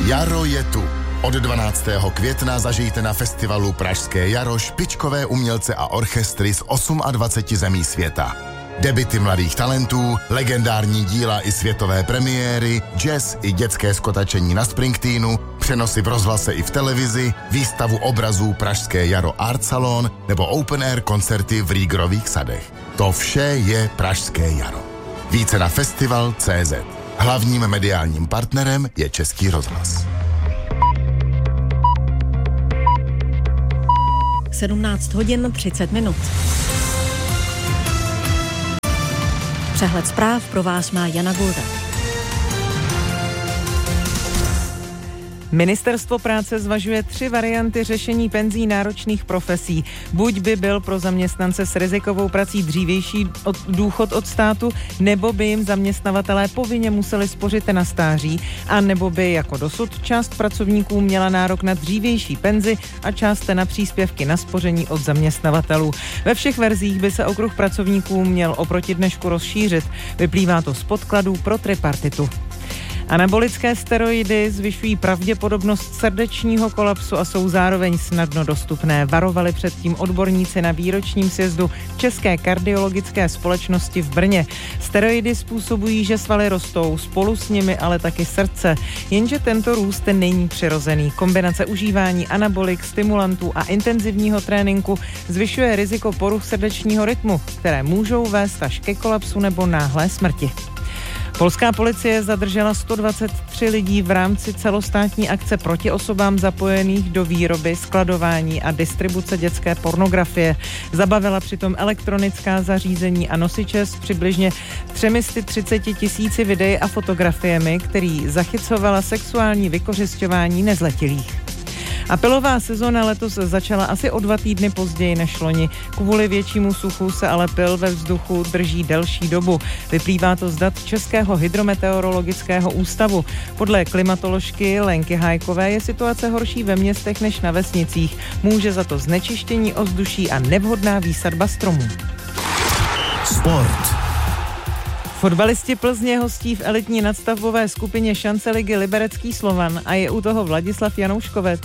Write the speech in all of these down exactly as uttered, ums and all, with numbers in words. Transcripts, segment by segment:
Jaro je tu. Od dvanáctého května zažijte na festivalu Pražské jaro špičkové umělce a orchestry z dvaceti osmi zemí světa. Debuty mladých talentů, legendární díla i světové premiéry, jazz i dětské skotačení na Springsteenu, přenosy v rozhlase i v televizi, výstavu obrazů Pražské jaro Art Salon nebo open air koncerty v Rýgrových sadech. To vše je Pražské jaro. Více na festival tečka cé zet. Hlavním mediálním partnerem je Český rozhlas. sedmnáct hodin třicet minut. Přehled zpráv pro vás má Jana Gulda. Ministerstvo práce zvažuje tři varianty řešení penzí náročných profesí. Buď by byl pro zaměstnance s rizikovou prací dřívější od, důchod od státu, nebo by jim zaměstnavatelé povinně museli spořit na stáří, a nebo by jako dosud část pracovníků měla nárok na dřívější penzi a část na příspěvky na spoření od zaměstnavatelů. Ve všech verzích by se okruh pracovníků měl oproti dnešku rozšířit. Vyplývá to z podkladů pro tripartitu. Anabolické steroidy zvyšují pravděpodobnost srdečního kolapsu a jsou zároveň snadno dostupné. Varovali předtím odborníci na výročním sjezdu České kardiologické společnosti v Brně. Steroidy způsobují, že svaly rostou, spolu s nimi ale taky srdce. Jenže tento růst není přirozený. Kombinace užívání anabolik, stimulantů a intenzivního tréninku zvyšuje riziko poruch srdečního rytmu, které můžou vést až ke kolapsu nebo náhlé smrti. Polská policie zadržela sto dvacet tři lidí v rámci celostátní akce proti osobám zapojených do výroby, skladování a distribuce dětské pornografie. Zabavila přitom elektronická zařízení a nosiče s přibližně tři sta třicet tisíci videí a fotografiemi, který zachycovala sexuální vykořisťování nezletilých. Apelová sezona letos začala asi o dva týdny později než loni. Kvůli většímu suchu se ale pyl ve vzduchu drží delší dobu. Vyplývá to z dat Českého hydrometeorologického ústavu. Podle klimatoložky Lenky Hájkové je situace horší ve městech než na vesnicích. Může za to znečištění ovzduší a nevhodná výsadba stromů. Sport. Fotbalisti Plzně hostí v elitní nadstavbové skupině šance ligy Liberecký Slovan a je u toho Vladislav Janouškovec.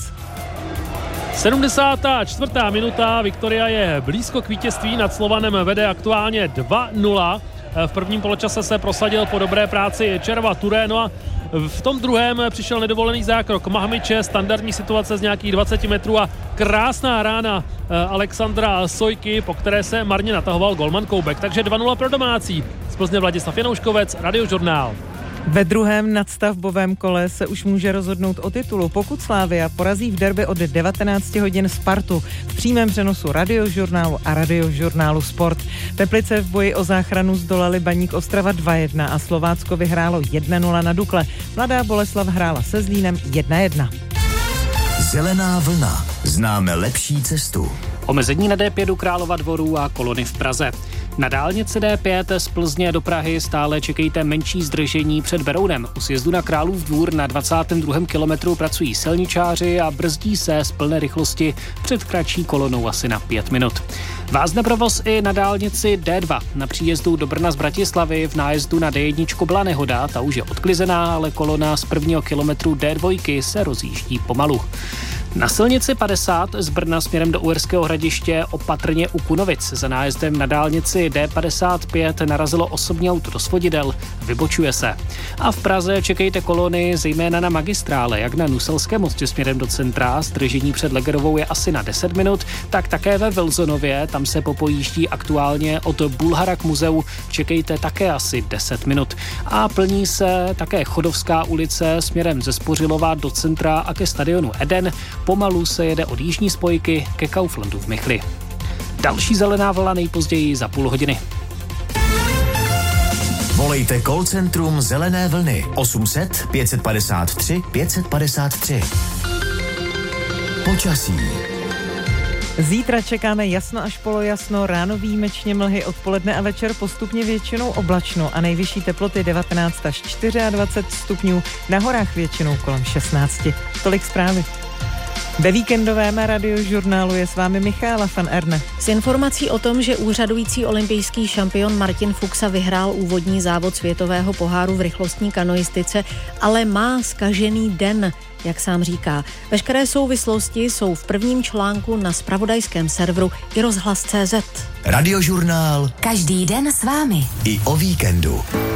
sedmdesátá čtvrtá minuta, Viktoria je blízko k vítězství, nad Slovanem vede aktuálně dva nula. V prvním poločase se prosadil po dobré práci Červa Turé, no a v tom druhém přišel nedovolený zákrok Mahmiče, standardní situace z nějakých dvacet metrů a krásná rána Alexandra Sojky, po které se marně natahoval golman Koubek. Takže dva nula pro domácí. Z Plzně Vladislav Janouškovec, Radiožurnál. Ve druhém nadstavbovém kole se už může rozhodnout o titulu, pokud Slavia porazí v derby od devatenáct hodin Spartu v přímém přenosu Radiožurnálu a Radiožurnálu Sport. Teplice v boji o záchranu zdolali Baník Ostrava dva jedna a Slovácko vyhrálo jedna nula na Dukle. Mladá Boleslav hrála se Zlínem jedna jedna. Zelená vlna. Známe lepší cestu. Omezení na dé pět u Králova Dvorů a kolony v Praze. Na dálnici dé pět z Plzně do Prahy stále čekejte menší zdržení před Berounem. U sjezdu na Králův Dvůr na dvacátém druhém kilometru pracují silničáři a brzdí se z plné rychlosti před kratší kolonou asi na pět minut. Vázne provoz i na dálnici dé dva. Na příjezdu do Brna z Bratislavy v nájezdu na dé jedna byla nehoda, ta už je odklizená, ale kolona z prvního kilometru dé dva se rozjíždí pomalu. Na silnici padesát z Brna směrem do Uherského Hradiště opatrně u Kunovic. Za nájezdem na dálnici dé padesát pět narazilo osobní auto do svodidel, vybočuje se. A v Praze čekejte kolony zejména na magistrále, jak na Nuselském mostě směrem do centra, zdržení před Legerovou je asi na deset minut, tak také ve Velzonově, tam se popojíždí aktuálně od Bulhara k muzeu, čekejte také asi deset minut. A plní se také Chodovská ulice směrem ze Spořilova do centra a ke stadionu Eden. Pomalu se jede od jižní spojky ke Kauflandu v Michli. Další zelená vlna nejpozději za půl hodiny. Volejte call centrum Zelené vlny osm set pět padesát tři pět padesát tři. Počasí. Zítra čekáme jasno až polojasno, ráno výjimečně mlhy, odpoledne a večer postupně většinou oblačno a nejvyšší teploty devatenáct až dvacet čtyři stupňů, na horách většinou kolem šestnáct. Tolik zprávy. Ve víkendovém radiožurnálu je s vámi Michaela van Erne. S informací o tom, že úřadující olympijský šampion Martin Fuxa vyhrál úvodní závod světového poháru v rychlostní kanoistice, ale má zkažený den, jak sám říká. Veškeré souvislosti jsou v prvním článku na zpravodajském serveru i rozhlas tečka cé zet. Radiožurnál každý den s vámi. i o víkendu.